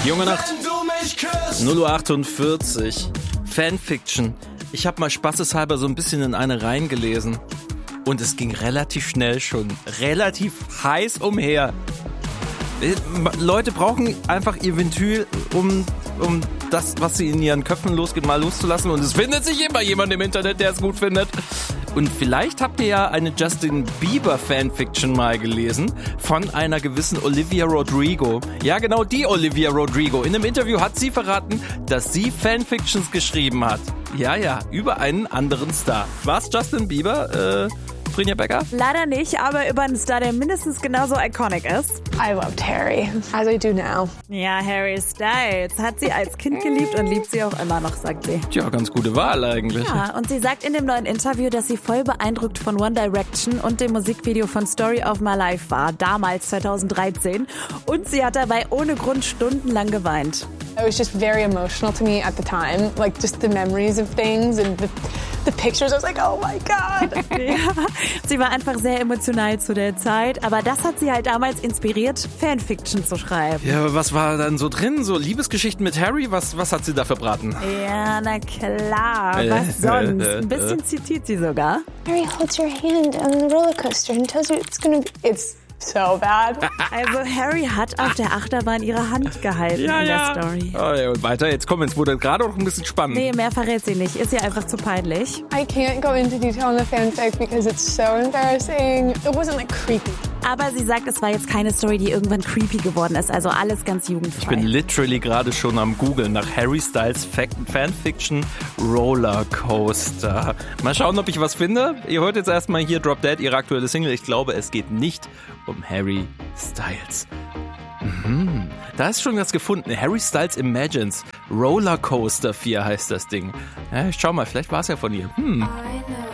Junge Nacht, 0:48 Uhr, Fanfiction. Ich habe mal spaßeshalber so ein bisschen in eine reingelesen und es ging relativ schnell schon, relativ heiß umher. Leute brauchen einfach ihr Ventil, um das, was sie in ihren Köpfen losgeht, mal loszulassen, und es findet sich immer jemand im Internet, der es gut findet. Und vielleicht habt ihr ja eine Justin Bieber Fanfiction mal gelesen von einer gewissen Olivia Rodrigo. Ja, genau, die Olivia Rodrigo. In einem Interview hat sie verraten, dass sie Fanfictions geschrieben hat. Ja, über einen anderen Star. War's Justin Bieber, Brinja Becker? Leider nicht, aber über einen Star, der mindestens genauso iconic ist. I loved Harry, as I do now. Ja, Harry Styles hat sie als Kind geliebt und liebt sie auch immer noch, sagt sie. Tja, ganz gute Wahl eigentlich. Ja, und sie sagt in dem neuen Interview, dass sie voll beeindruckt von One Direction und dem Musikvideo von Story of My Life war, damals 2013. Und sie hat dabei ohne Grund stundenlang geweint. It was just very emotional to me at the time, like just the memories of things and the pictures. I was like, oh my God. Ja, sie war einfach sehr emotional zu der Zeit, aber das hat sie halt damals inspiriert, Fanfiction zu schreiben. Ja, aber was war dann so drin? So Liebesgeschichten mit Harry? Was hat sie da verbraten? Ja, na klar, was sonst? Ein bisschen zitiert sie sogar. Harry holds your hand on the roller coaster and tells you it's so bad. Also Harry hat auf der Achterbahn ihre Hand gehalten in der Story. Oh ja, und weiter, jetzt kommen, es wurde gerade auch ein bisschen spannend. Nee, mehr verrät sie nicht. Ist ihr einfach zu peinlich. I can't go into detail on the fanfic because it's so embarrassing. It wasn't like creepy. Aber sie sagt, es war jetzt keine Story, die irgendwann creepy geworden ist. Also alles ganz jugendfrei. Ich bin literally gerade schon am Googlen nach Harry Styles Fanfiction Rollercoaster. Mal schauen, ob ich was finde. Ihr hört jetzt erstmal hier Drop Dead, ihre aktuelle Single. Ich glaube, es geht nicht um Harry Styles. Da ist schon was gefunden. Harry Styles Imagines. Rollercoaster 4 heißt das Ding. Ja, ich schau mal, vielleicht war es ja von ihr.